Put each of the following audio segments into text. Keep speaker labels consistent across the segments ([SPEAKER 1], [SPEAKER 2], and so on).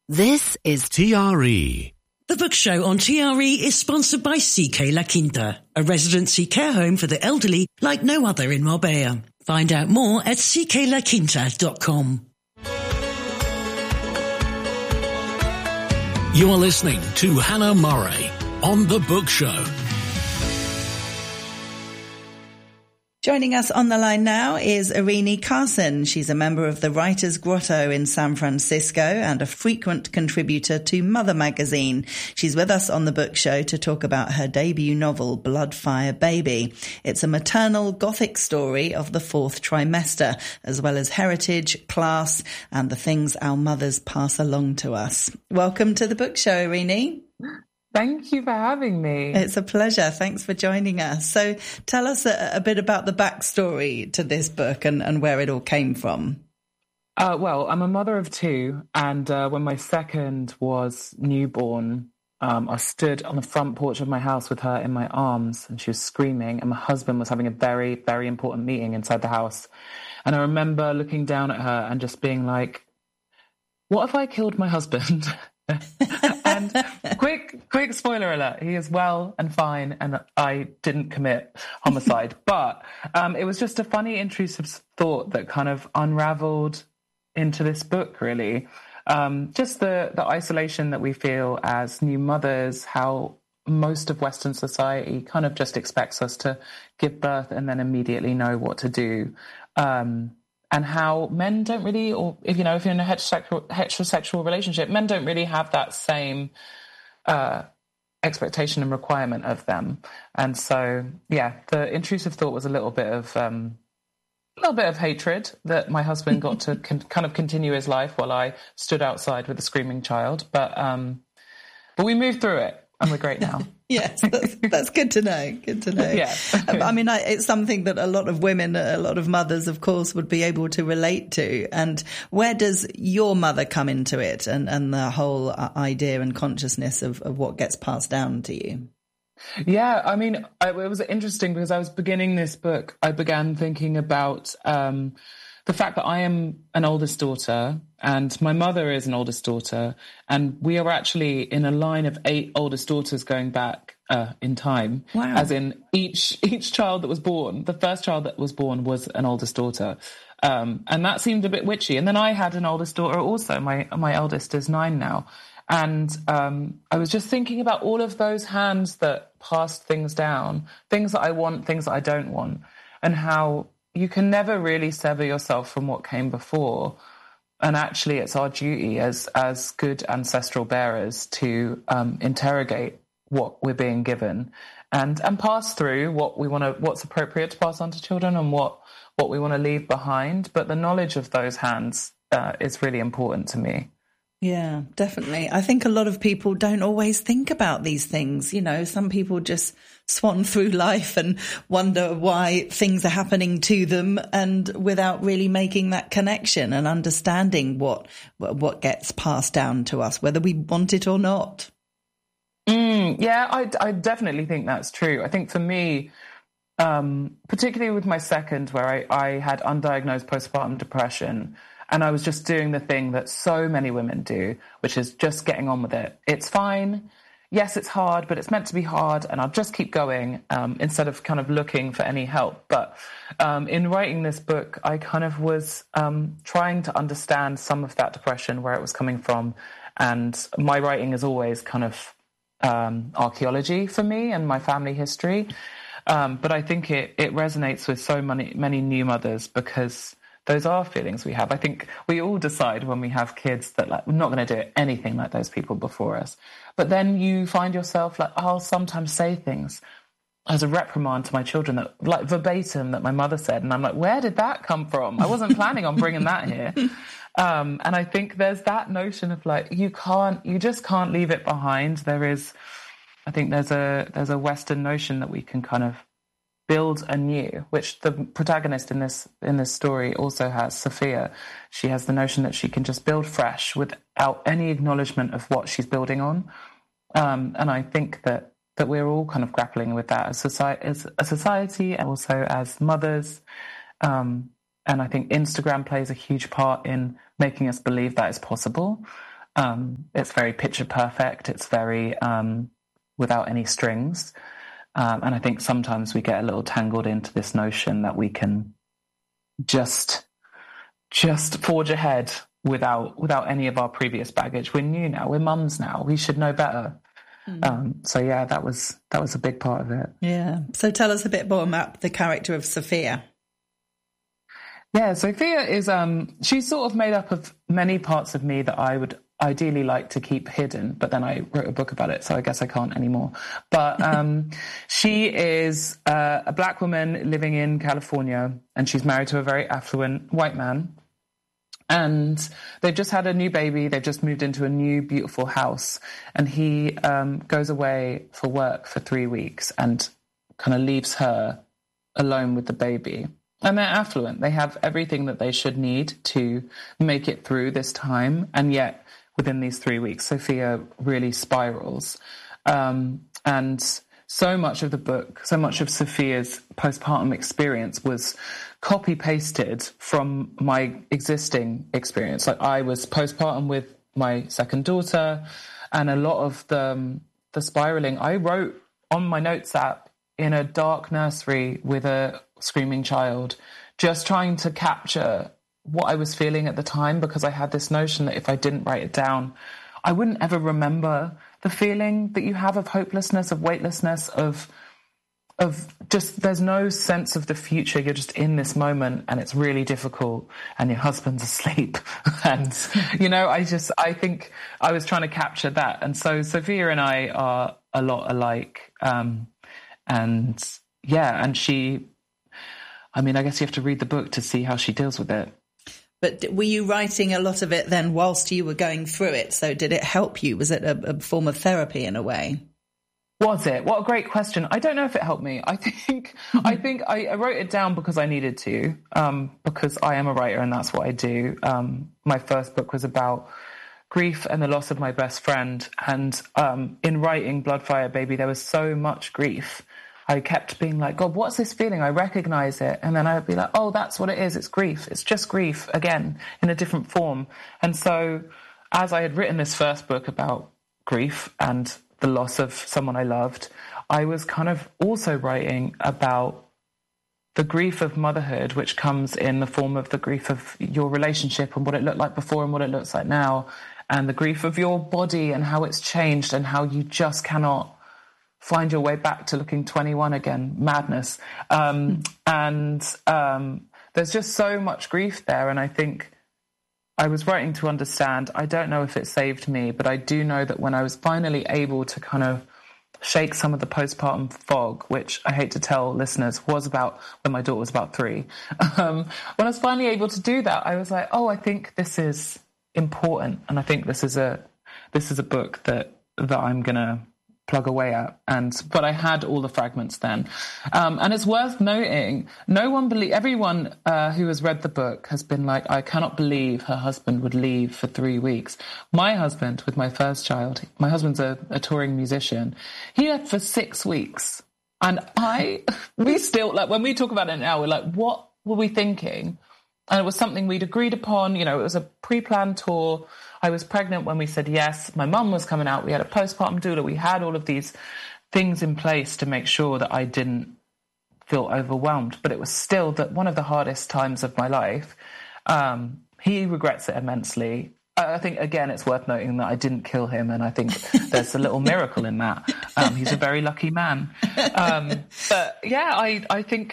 [SPEAKER 1] This is
[SPEAKER 2] TRE.
[SPEAKER 3] The Book Show on TRE is sponsored by CK La Quinta, a residency care home for the elderly like no other in Marbella. Find out more at cklaquinta.com.
[SPEAKER 2] You are listening to Hannah Murray on The Book Show.
[SPEAKER 4] Joining us on the line now is Irini Carson. She's a member of the Writers' Grotto in San Francisco and a frequent contributor to Mother magazine. She's with us on the Book Show to talk about her debut novel, Bloodfire Baby. It's a maternal Gothic story of the fourth trimester, as well as heritage, class, and the things our mothers pass along to us. Welcome to the Book Show, Irini.
[SPEAKER 5] Thank you for having me.
[SPEAKER 4] It's a pleasure. Thanks for joining us. So tell us a bit about the backstory to this book and where it all came from.
[SPEAKER 5] Well, I'm a mother of two, and when my second was newborn, I stood on the front porch of my house with her in my arms, and she was screaming, and my husband was having a very, very important meeting inside the house. And I remember looking down at her and just being like, what if I killed my husband? And quick spoiler alert, he is well and fine, and I didn't commit homicide. But it was just a funny, intrusive thought that kind of unraveled into this book, really. Just the isolation that we feel as new mothers, how most of Western society kind of just expects us to give birth and then immediately know what to do. And how men don't really, or if you're in a heterosexual relationship, men don't really have that same expectation and requirement of them. And so, yeah, the intrusive thought was a little bit of hatred that my husband got to kind of continue his life while I stood outside with a screaming child. But we moved through it, and we're great now.
[SPEAKER 4] Yes, that's good to know. Good to know.
[SPEAKER 5] Yeah.
[SPEAKER 4] I mean, it's something that a lot of women, a lot of mothers, of course, would be able to relate to. And where does your mother come into it and the whole idea and consciousness of what gets passed down to you?
[SPEAKER 5] Yeah, I mean, it was interesting because I was beginning this book. I began thinking about the fact that I am an oldest daughter and my mother is an oldest daughter, and we are actually in a line of 8 oldest daughters going back in time.
[SPEAKER 4] Wow.
[SPEAKER 5] As in each child that was born, the first child that was born was an oldest daughter. And that seemed a bit witchy. And then I had an oldest daughter also. My eldest is 9 now. And I was just thinking about all of those hands that passed things down, things that I want, things that I don't want, and how you can never really sever yourself from what came before. And actually, it's our duty as good ancestral bearers to interrogate what we're being given and pass through what's appropriate to pass on to children and what we want to leave behind. But the knowledge of those hands is really important to me.
[SPEAKER 4] Yeah, definitely. I think a lot of people don't always think about these things. You know, some people just swan through life and wonder why things are happening to them, and without really making that connection and understanding what gets passed down to us, whether we want it or not.
[SPEAKER 5] Yeah, I definitely think that's true. I think for me, particularly with my second, where I had undiagnosed postpartum depression, and I was just doing the thing that so many women do, which is just getting on with it. It's fine. Yes, it's hard, but it's meant to be hard, and I'll just keep going instead of kind of looking for any help. But in writing this book, I kind of was trying to understand some of that depression, where it was coming from. And my writing is always kind of archaeology for me and my family history. But I think it resonates with so many new mothers, because those are feelings we have. I think we all decide when we have kids that we're not going to do anything like those people before us. But then you find yourself I'll sometimes say things as a reprimand to my children that verbatim that my mother said. And I'm like, where did that come from? I wasn't planning on bringing that here. And I think there's that notion of you just can't leave it behind. I think there's a Western notion that we can kind of build anew, which the protagonist in this story also has, Sophia. She has the notion that she can just build fresh without any acknowledgement of what she's building on. And I think that we're all kind of grappling with that as a society and also as mothers. And I think Instagram plays a huge part in making us believe that is possible. It's very picture perfect. It's very without any strings. And I think sometimes we get a little tangled into this notion that we can just forge ahead without any of our previous baggage. We're new now. We're mums now. We should know better. So yeah, that was a big part of it.
[SPEAKER 4] Yeah. So tell us a bit more about the character of Sophia.
[SPEAKER 5] Yeah, Sophia is she's sort of made up of many parts of me that I would ideally like to keep hidden, but then I wrote a book about it, so I guess I can't anymore. But she is a black woman living in California, and she's married to a very affluent white man. And they've just had a new baby. They've just moved into a new, beautiful house. And he goes away for work for 3 weeks and kind of leaves her alone with the baby. And they're affluent. They have everything that they should need to make it through this time. And yet, within these 3 weeks, Sophia really spirals. And so much of the book, so much of Sophia's postpartum experience was copy-pasted from my existing experience. Like, I was postpartum with my second daughter, and a lot of the spiraling I wrote on my notes app in a dark nursery with a screaming child, just trying to capture what I was feeling at the time, because I had this notion that if I didn't write it down, I wouldn't ever remember the feeling that you have of hopelessness, of weightlessness, of just, there's no sense of the future. You're just in this moment and it's really difficult and your husband's asleep. And, I think I was trying to capture that. And so Sophia and I are a lot alike. And she, I guess you have to read the book to see how she deals with it.
[SPEAKER 4] But were you writing a lot of it then whilst you were going through it? So did it help you? Was it a form of therapy in a way?
[SPEAKER 5] Was it? What a great question. I don't know if it helped me. I think I wrote it down because I needed to, because I am a writer and that's what I do. My first book was about grief and the loss of my best friend. And in writing Bloodfire Baby, there was so much grief. I kept being like, God, what's this feeling? I recognize it. And then I would be like, oh, that's what it is. It's grief. It's just grief again in a different form. And so as I had written this first book about grief and the loss of someone I loved, I was kind of also writing about the grief of motherhood, which comes in the form of the grief of your relationship and what it looked like before and what it looks like now, and the grief of your body and how it's changed and how you just cannot find your way back to looking 21 again. Madness. And there's just so much grief there. And I think I was writing to understand. I don't know if it saved me, but I do know that when I was finally able to kind of shake some of the postpartum fog, which I hate to tell listeners was about when my daughter was about 3. When I was finally able to do that, I was like, oh, I think this is important. And I think this is a book that I'm going to plug away at. But I had all the fragments then. And it's worth noting, everyone who has read the book has been like, I cannot believe her husband would leave for 3 weeks. My husband, with my first child, my husband's a touring musician. He left for 6 weeks. And we still, like, when we talk about it now, we're like, what were we thinking? And it was something we'd agreed upon. It was a pre-planned tour. I was pregnant when we said yes. My mum was coming out. We had a postpartum doula. We had all of these things in place to make sure that I didn't feel overwhelmed. But it was still one of the hardest times of my life. He regrets it immensely. I think, again, it's worth noting that I didn't kill him, and I think there's a little miracle in that. He's a very lucky man. But yeah, I think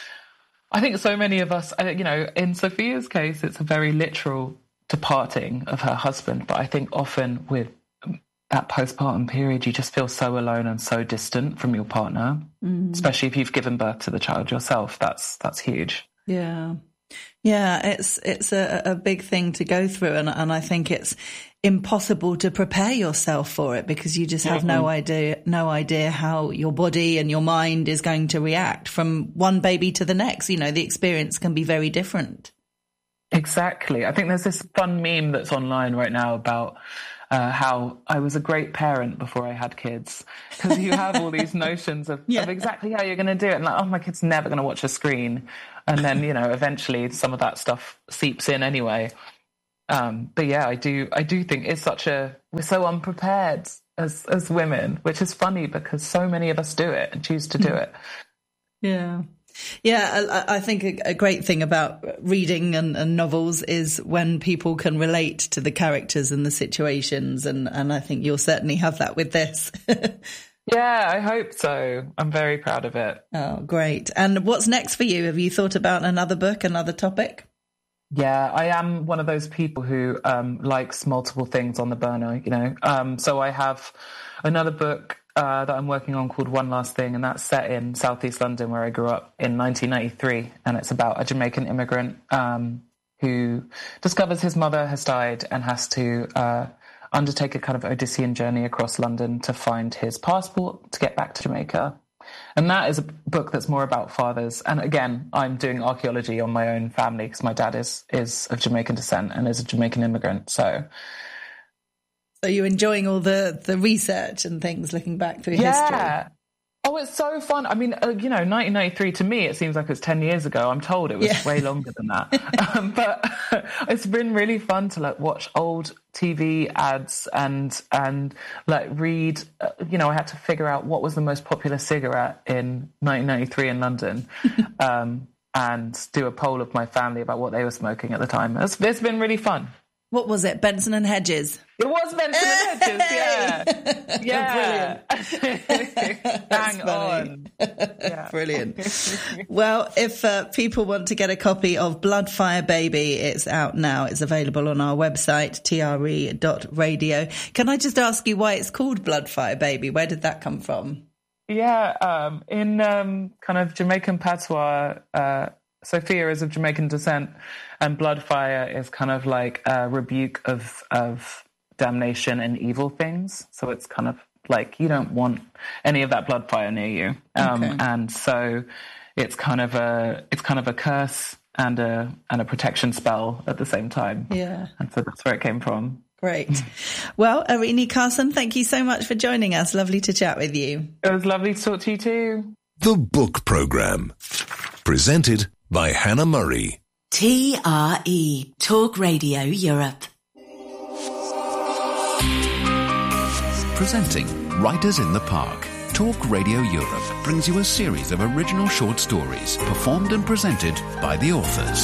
[SPEAKER 5] so many of us, in Sophia's case, it's a very literal departing of her husband. But I think often with that postpartum period, you just feel so alone and so distant from your partner, especially if you've given birth to the child yourself. That's huge.
[SPEAKER 4] Yeah. Yeah, it's a big thing to go through, and I think it's impossible to prepare yourself for it because you just have no idea how your body and your mind is going to react from one baby to the next. The experience can be very different.
[SPEAKER 5] Exactly. I think there's this fun meme that's online right now about how I was a great parent before I had kids, because you have all these notions of exactly how you're going to do it, and like, oh, my kid's never going to watch a screen, and then eventually some of that stuff seeps in anyway. But yeah, I do think it's we're so unprepared as women, which is funny because so many of us do it and choose to do it.
[SPEAKER 4] Yeah. Yeah, I think a great thing about reading and novels is when people can relate to the characters and the situations, and I think you'll certainly have that with this.
[SPEAKER 5] Yeah, I hope so. I'm very proud of it.
[SPEAKER 4] Oh, great. And what's next for you? Have you thought about another book, another topic?
[SPEAKER 5] Yeah, I am one of those people who likes multiple things on the burner, you know. So I have another book that I'm working on called One Last Thing, and that's set in Southeast London where I grew up in 1993, and it's about a Jamaican immigrant who discovers his mother has died and has to undertake a kind of Odyssean journey across London to find his passport to get back to Jamaica. And that is a book that's more about fathers. And again, I'm doing archaeology on my own family because my dad is of Jamaican descent and is a Jamaican immigrant. So
[SPEAKER 4] you're enjoying all the research and things, looking back through history.
[SPEAKER 5] Oh, it's so fun. I mean, 1993, to me, it seems like it's 10 years ago. I'm told it was way longer than that. But it's been really fun to watch old TV ads and read, I had to figure out what was the most popular cigarette in 1993 in London. And do a poll of my family about what they were smoking at the time. It's been really fun.
[SPEAKER 4] What was it? Benson and Hedges?
[SPEAKER 5] It was Benson and Hedges, yeah.
[SPEAKER 4] Brilliant.
[SPEAKER 5] Bang on. Yeah.
[SPEAKER 4] Brilliant. Well, if people want to get a copy of Bloodfire Baby, it's out now. It's available on our website, tre.radio. Can I just ask you why it's called Bloodfire Baby? Where did that come from?
[SPEAKER 5] Yeah, in kind of Jamaican patois, Sophia is of Jamaican descent, and Bloodfire is kind of like a rebuke of damnation and evil things. So it's kind of like you don't want any of that bloodfire near you, and so it's kind of a curse and a protection spell at the same time.
[SPEAKER 4] Yeah,
[SPEAKER 5] and so that's where it came from.
[SPEAKER 4] Great. Well, Irini Carson, thank you so much for joining us. Lovely to chat with you.
[SPEAKER 5] It was lovely to talk to you too.
[SPEAKER 1] The Book Programme, presented by Hannah Murray.
[SPEAKER 3] TRE, Talk Radio Europe.
[SPEAKER 6] Presenting Writers in the Park. Talk Radio Europe brings you a series of original short stories performed and presented by the authors.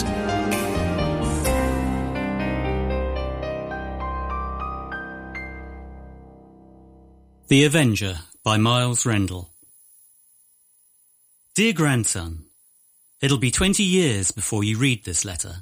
[SPEAKER 7] The Avenger by Miles Rendell. Dear grandson, it'll be 20 years before you read this letter.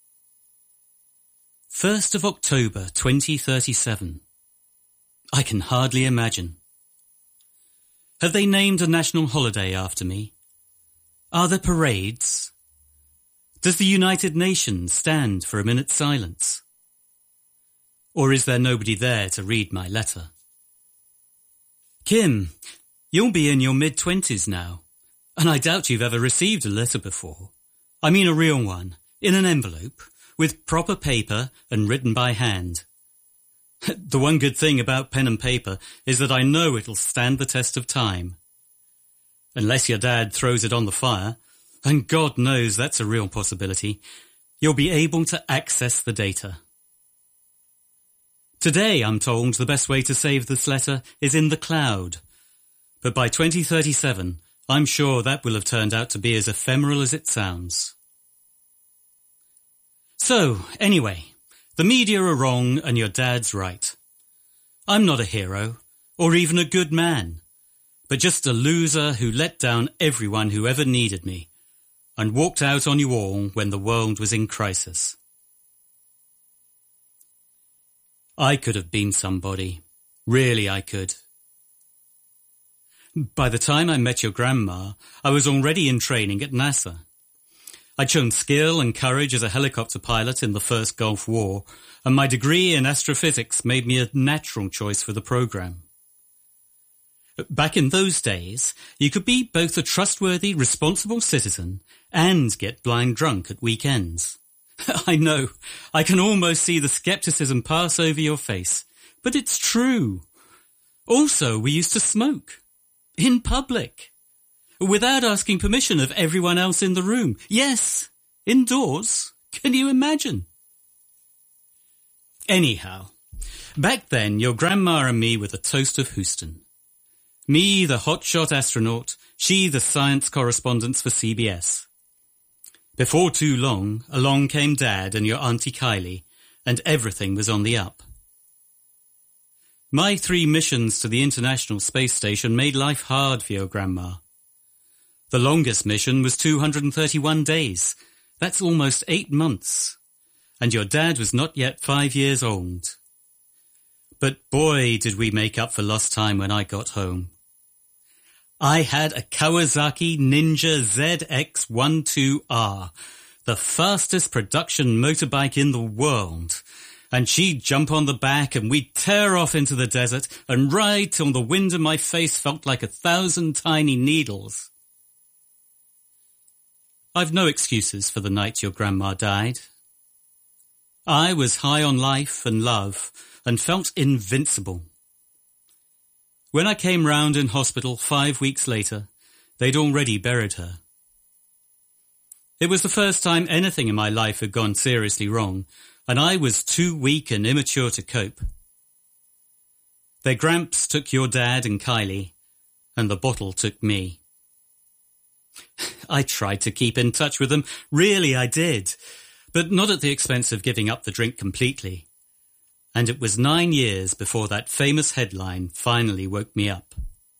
[SPEAKER 7] 1st of October 2037. I can hardly imagine. Have they named a national holiday after me? Are there parades? Does the United Nations stand for a minute's silence? Or is there nobody there to read my letter? Kim, you'll be in your mid-20s now, and I doubt you've ever received a letter before. I mean a real one, in an envelope, with proper paper and written by hand. The one good thing about pen and paper is that I know it'll stand the test of time. Unless your dad throws it on the fire, and God knows that's a real possibility, you'll be able to access the data. Today, I'm told the best way to save this letter is in the cloud. But by 2037, I'm sure that will have turned out to be as ephemeral as it sounds. So, anyway, the media are wrong and your dad's right. I'm not a hero, or even a good man, but just a loser who let down everyone who ever needed me, and walked out on you all when the world was in crisis. I could have been somebody. Really, I could. By the time I met your grandma, I was already in training at NASA. I'd shown skill and courage as a helicopter pilot in the first Gulf War, and my degree in astrophysics made me a natural choice for the program. Back in those days, you could be both a trustworthy, responsible citizen and get blind drunk at weekends. I know, I can almost see the skepticism pass over your face, but it's true. Also, we used to smoke. In public. Without asking permission of everyone else in the room. Yes, indoors. Can you imagine? Anyhow, back then your grandma and me were the toast of Houston. Me, the hotshot astronaut, she, the science correspondent for CBS. Before too long, along came Dad and your Auntie Kylie, and everything was on the up. My 3 missions to the International Space Station made life hard for your grandma. The longest mission was 231 days. That's almost 8 months. And your dad was not yet 5 years old. But boy, did we make up for lost time when I got home. I had a Kawasaki Ninja ZX12R, the fastest production motorbike in the world. And she'd jump on the back and we'd tear off into the desert and ride till the wind in my face felt like 1,000 tiny needles. I've no excuses for the night your grandma died. I was high on life and love and felt invincible. When I came round in hospital 5 weeks later, they'd already buried her. It was the first time anything in my life had gone seriously wrong, and I was too weak and immature to cope. Their gramps took your dad and Kylie, and the bottle took me. I tried to keep in touch with them, really I did, but not at the expense of giving up the drink completely. And it was 9 years before that famous headline finally woke me up.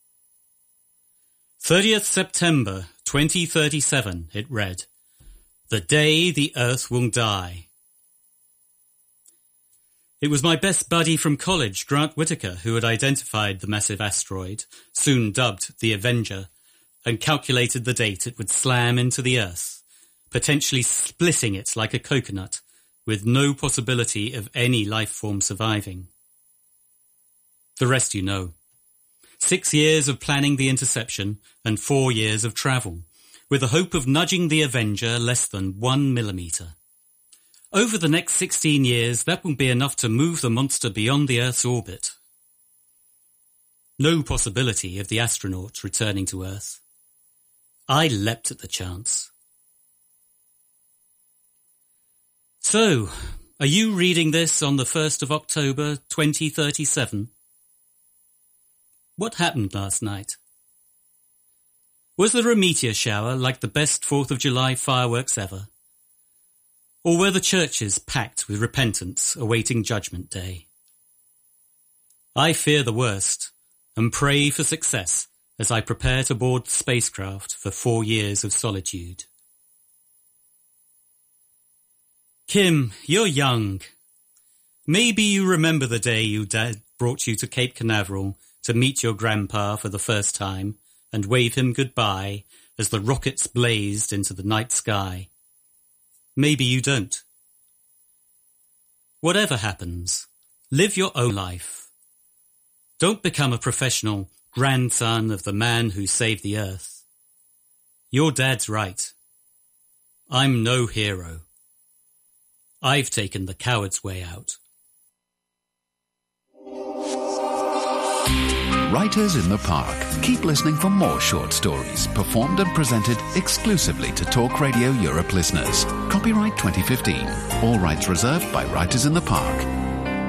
[SPEAKER 7] 30th September 2037, it read, "The day the Earth will die." It was my best buddy from college, Grant Whitaker, who had identified the massive asteroid, soon dubbed the Avenger, and calculated the date it would slam into the Earth, potentially splitting it like a coconut, with no possibility of any life form surviving. The rest you know. 6 years of planning the interception and 4 years of travel, with the hope of nudging the Avenger less than 1 millimetre. Over the next 16 years, that will be enough to move the monster beyond the Earth's orbit. No possibility of the astronauts returning to Earth. I leapt at the chance. So, are you reading this on the 1st of October 2037? What happened last night? Was there a meteor shower like the best 4th of July fireworks ever? Or were the churches packed with repentance awaiting Judgment Day? I fear the worst and pray for success as I prepare to board the spacecraft for 4 years of solitude. Kim, you're young. Maybe you remember the day your dad brought you to Cape Canaveral to meet your grandpa for the first time and wave him goodbye as the rockets blazed into the night sky. Maybe you don't. Whatever happens, live your own life. Don't become a professional grandson of the man who saved the Earth. Your dad's right. I'm no hero. I've taken the coward's way out.
[SPEAKER 6] Writers in the Park. Keep listening for more short stories, performed and presented exclusively to Talk Radio Europe listeners. Copyright 2015. All rights reserved by Writers in the Park.